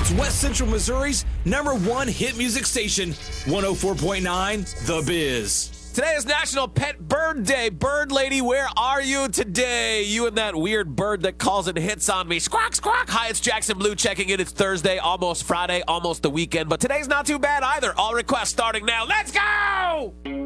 It's West Central Missouri's #1 hit music station, 104.9 The Biz. Today is National Pet Bird Day. Bird lady, where are you today? You and that weird bird that calls and hits on me. Squawk, squawk. Hi, it's Jackson Blue checking in. It's Thursday, almost Friday, almost the weekend. But today's not too bad either. All requests starting now. Let's go!